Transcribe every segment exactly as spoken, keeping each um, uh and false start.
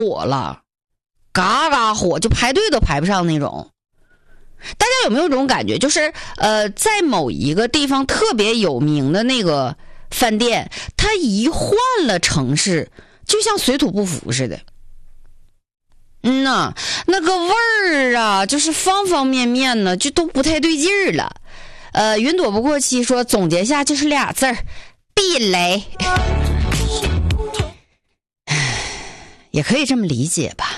火了，嘎嘎火，就排队都排不上那种。大家有没有这种感觉，就是呃，在某一个地方特别有名的那个饭店，它一换了城市，就像水土不服似的。嗯呐，那个味儿啊，就是方方面面呢，就都不太对劲儿了。呃，云朵不过期说，总结下就是俩字儿：避雷。也可以这么理解吧。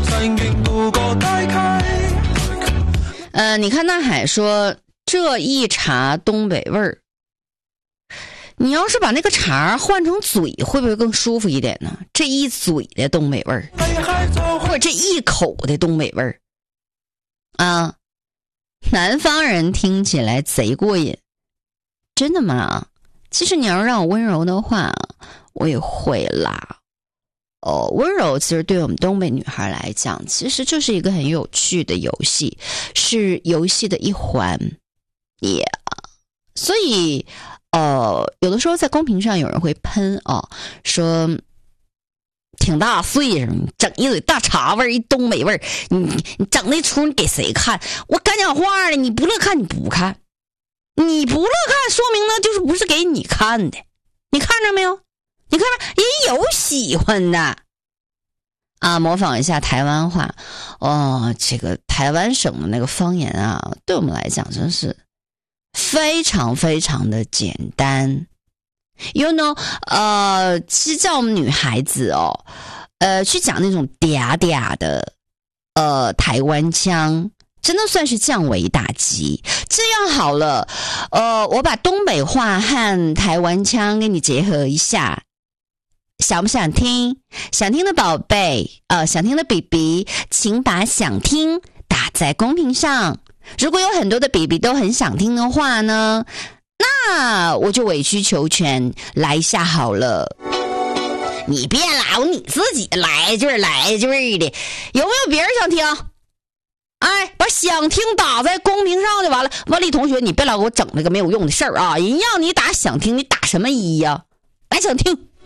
呃，你看大海说这一茬东北味儿，你要是把那个茬换成嘴，会不会更舒服一点呢？这一嘴的东北味儿，或者这一口的东北味儿啊，南方人听起来贼过瘾。真的吗？其实你要让我温柔的话，我也会啦。哦，温柔其实对我们东北女孩来讲，其实就是一个很有趣的游戏，是游戏的一环。Yeah， 所以，呃，有的时候在公屏上有人会喷哦，说挺大岁数，你整一嘴大茶味儿，一东北味儿，你你整那出你给谁看？我敢讲话了，你不乐看你不看，你不乐看，说明呢就是不是给你看的。你看着没有？你看吧，也有喜欢的啊，模仿一下台湾话哦。这个台湾省的那个方言啊，对我们来讲真是非常非常的简单。You know， 呃，其实叫我们女孩子哦，呃，去讲那种嗲嗲的呃台湾腔，真的算是降维打击。这样好了，呃，我把东北话和台湾腔给你结合一下。想不想听？想听的宝贝，呃，想听的 B B， 请把想听打在公屏上。如果有很多的 B B 都很想听的话呢，那我就委曲求全来一下好了。你别来，你自己来句来句的，有没有别人想听？哎，把想听打在公屏上就完了。万丽同学，你别老给我整那个没有用的事儿啊！人让你打想听，你打什么一呀？来想听。